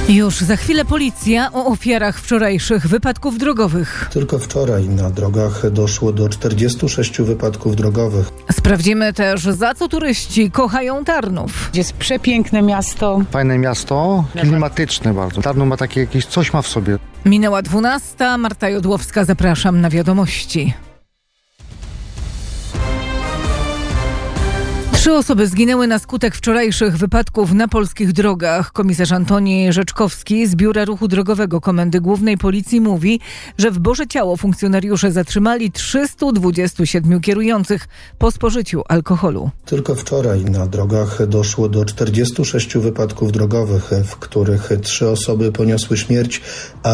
Już za chwilę policja o ofiarach wczorajszych wypadków drogowych. Tylko wczoraj na drogach doszło do 46 wypadków drogowych. Sprawdzimy też, za co turyści kochają Tarnów. Jest przepiękne miasto. Fajne miasto, klimatyczne bardzo. Tarnów ma takie jakieś coś ma w sobie. Minęła 12. Marta Jodłowska, zapraszam na wiadomości. 3 osoby zginęły na skutek wczorajszych wypadków na polskich drogach. Komisarz Antoni Rzeczkowski z Biura Ruchu Drogowego Komendy Głównej Policji mówi, że w Boże Ciało funkcjonariusze zatrzymali 327 kierujących po spożyciu alkoholu. Tylko wczoraj na drogach doszło do 46 wypadków drogowych, w których 3 osoby poniosły śmierć, a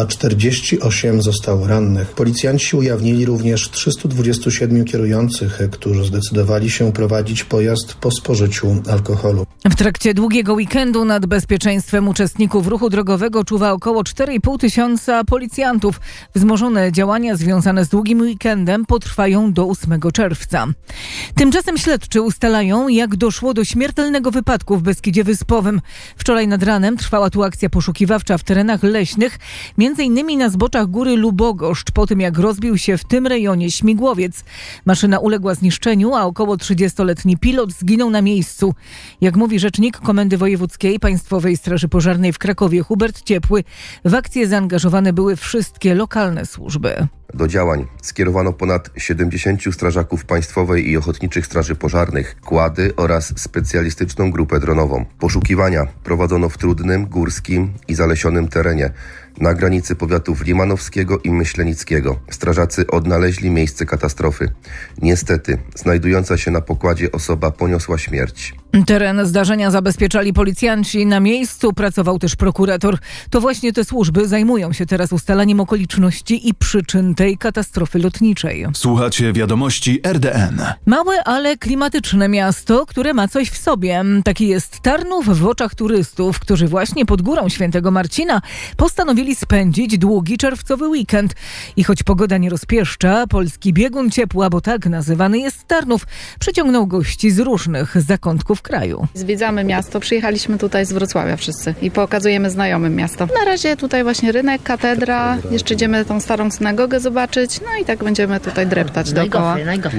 48 zostało rannych. Policjanci ujawnili również 327 kierujących, którzy zdecydowali się prowadzić pojazd po spożyciu alkoholu. W trakcie długiego weekendu nad bezpieczeństwem uczestników ruchu drogowego czuwa około 4,5 tysiąca policjantów. Wzmożone działania związane z długim weekendem potrwają do 8 czerwca. Tymczasem śledczy ustalają, jak doszło do śmiertelnego wypadku w Beskidzie Wyspowym. Wczoraj nad ranem trwała tu akcja poszukiwawcza w terenach leśnych, m.in. na zboczach góry Lubogoszcz, po tym jak rozbił się w tym rejonie śmigłowiec. Maszyna uległa zniszczeniu, a około 30-letni pilot zginął na miejscu. Jak mówi rzecznik Komendy Wojewódzkiej Państwowej Straży Pożarnej w Krakowie Hubert Ciepły, w akcję zaangażowane były wszystkie lokalne służby. Do działań skierowano ponad 70 strażaków Państwowej i Ochotniczych Straży Pożarnych, quady oraz specjalistyczną grupę dronową. Poszukiwania prowadzono w trudnym, górskim i zalesionym terenie na granicy powiatów limanowskiego i myślenickiego. Strażacy odnaleźli miejsce katastrofy. Niestety, znajdująca się na pokładzie osoba poniosła śmierć. Teren zdarzenia zabezpieczali policjanci. Na miejscu pracował też prokurator. To właśnie te służby zajmują się teraz ustalaniem okoliczności i przyczyn tej katastrofy lotniczej. Słuchacie wiadomości RDN. Małe, ale klimatyczne miasto, które ma coś w sobie. Taki jest Tarnów w oczach turystów, którzy właśnie pod Górą Świętego Marcina postanowili spędzić długi czerwcowy weekend. I choć pogoda nie rozpieszcza, polski biegun ciepła, bo tak nazywany jest Tarnów, przyciągnął gości z różnych zakątków kraju. Zwiedzamy miasto, przyjechaliśmy tutaj z Wrocławia wszyscy i pokazujemy znajomym miasto. Na razie tutaj właśnie rynek, katedra, jeszcze idziemy tą starą synagogę zobaczyć, no i tak będziemy tutaj dreptać dookoła.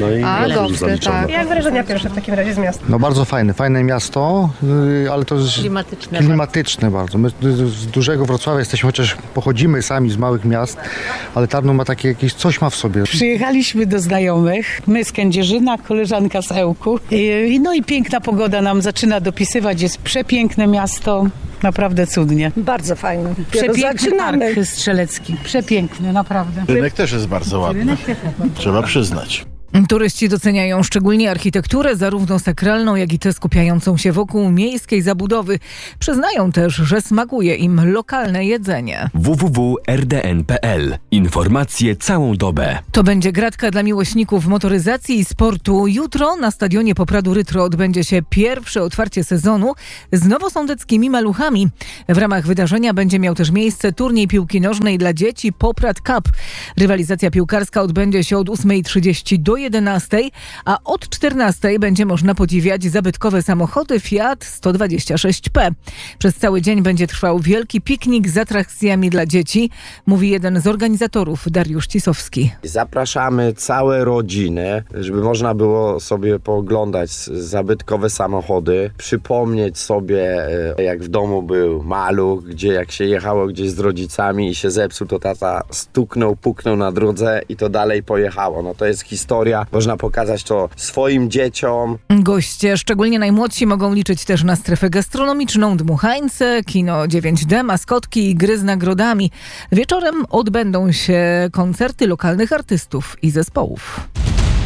Gofry, tak. Jak wrażenia pierwsze w takim razie z miasta? No bardzo fajne miasto, ale to jest klimatyczne bardzo. My z dużego Wrocławia jesteśmy, chociaż pochodzimy sami z małych miast, ale Tarnów ma takie jakieś coś ma w sobie. Przyjechaliśmy do znajomych, my z Kędzierzyna, koleżanka z Ełku. No i piękna pogoda nam zaczyna dopisywać, jest przepiękne miasto. Naprawdę cudnie. Bardzo fajny. Przepiękny park strzelecki. Przepiękny, naprawdę. Rynek też jest bardzo ładny. Trzeba przyznać. Turyści doceniają szczególnie architekturę, zarówno sakralną, jak i tę skupiającą się wokół miejskiej zabudowy. Przyznają też, że smakuje im lokalne jedzenie. www.rdn.pl. Informacje całą dobę. To będzie gratka dla miłośników motoryzacji i sportu. Jutro na stadionie Popradu Rytro odbędzie się pierwsze otwarcie sezonu z nowosądeckimi maluchami. W ramach wydarzenia będzie miał też miejsce turniej piłki nożnej dla dzieci Poprad Cup. Rywalizacja piłkarska odbędzie się od 8:30 do 11:00, a od 14:00 będzie można podziwiać zabytkowe samochody Fiat 126P. Przez cały dzień będzie trwał wielki piknik z atrakcjami dla dzieci, mówi jeden z organizatorów, Dariusz Cisowski. Zapraszamy całe rodziny, żeby można było sobie pooglądać zabytkowe samochody, przypomnieć sobie, jak w domu był maluch, gdzie jak się jechało gdzieś z rodzicami i się zepsuł, to tata stuknął, puknął na drodze i to dalej pojechało. No to jest historia. Można pokazać to swoim dzieciom. Goście, szczególnie najmłodsi, mogą liczyć też na strefę gastronomiczną, dmuchańce, kino 9D, maskotki i gry z nagrodami. Wieczorem odbędą się koncerty lokalnych artystów i zespołów.